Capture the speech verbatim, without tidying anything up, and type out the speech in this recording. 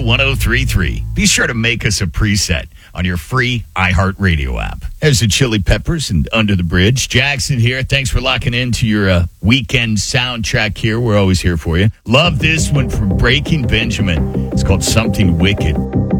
one oh three three. Be sure to make us a preset on your free iHeartRadio app. There's the Chili Peppers and Under the Bridge. Jackson here. Thanks for locking into your uh, weekend soundtrack here. We're always here for you. Love this one from Breaking Benjamin. It's called Something Wicked.